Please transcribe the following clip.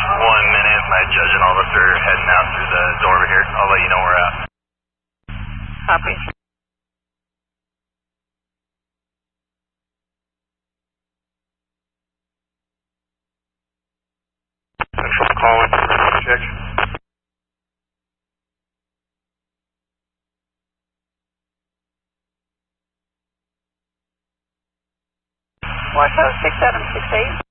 1 minute. My judge and all of us are heading out through the door over here. I'll let you know where we're at. Copy. Central calling. Check. Warsaw 6768.